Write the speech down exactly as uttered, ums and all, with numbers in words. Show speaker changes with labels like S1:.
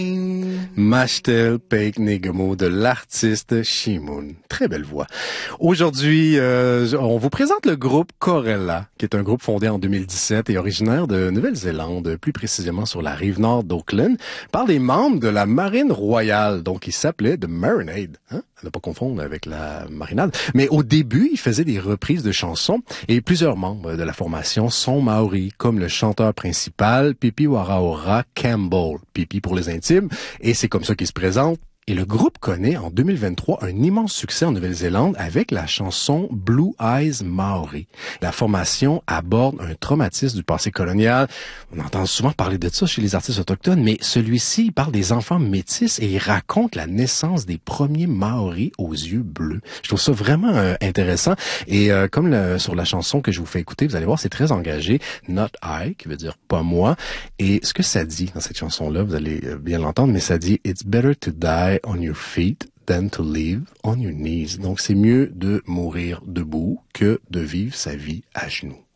S1: Machtel Peik Negemo de l'artiste Shimoon. Très belle voix. Aujourd'hui, euh, on vous présente le groupe Corella, qui est un groupe fondé en deux mille dix-sept et originaire de Nouvelle-Zélande, plus précisément sur la rive nord d'Auckland, par des membres de la Marine Royale, donc ils s'appelaient The Marinade, hein? À ne pas confondre avec la marinade. Mais au début, ils faisaient des reprises de chansons et plusieurs membres de la formation sont maoris, comme le chanteur principal, Pipi Waraora Campbell, Pipi pour les intimes, et c'est comme ça qu'il se présente. Et le groupe connaît en deux mille vingt-trois un immense succès en Nouvelle-Zélande avec la chanson Blue Eyes Maori. La formation aborde un traumatisme du passé colonial. On entend souvent parler de ça chez les artistes autochtones, mais celui-ci il parle des enfants métis et il raconte la naissance des premiers Maoris aux yeux bleus. Je trouve ça vraiment euh, intéressant. Et euh, comme le, sur la chanson que je vous fais écouter, vous allez voir, c'est très engagé. Not I, qui veut dire pas moi. Et ce que ça dit dans cette chanson-là, vous allez bien l'entendre, mais ça dit « It's better to die on your feet than to live on your knees ». Donc, c'est mieux de mourir debout que de vivre sa vie à genoux.